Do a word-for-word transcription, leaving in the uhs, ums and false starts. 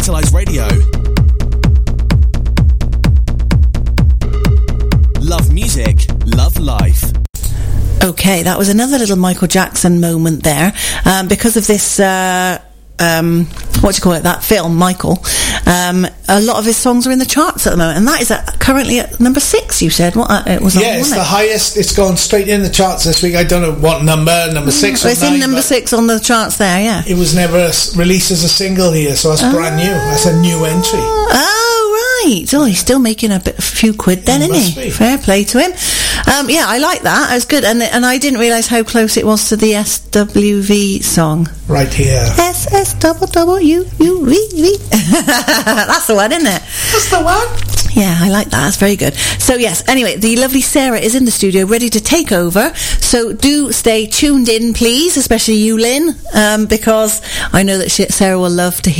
Catalyze Radio. Love music, love life. Okay, that was another little Michael Jackson moment there. Um, because of this, uh, um, what do you call it, that film, Michael, um, a lot of his songs are in the charts at the moment, and that is at, currently at number six, you said? What, uh, it was yeah, on, it's wasn't the it? highest. It's gone straight in the charts this week. I don't know what number, number six Mm, or it's nine. in number six on the charts there, yeah. It was never s- released as a single here, so that's Oh. brand new. That's a new entry. Oh, right. Oh, he's still making a, bit, a few quid then, He isn't must he? be. Fair play to him. Um, yeah, I like that. That was good. And and I didn't realise how close it was to the S W V song. Right here. S S double W U V V. That's the one, isn't it? That's the one. Yeah, I like that. That's very good. So yes, anyway, the lovely Sarah is in the studio ready to take over. So do stay tuned in, please, especially you, Lynn, um, because I know that she, Sarah will love to hear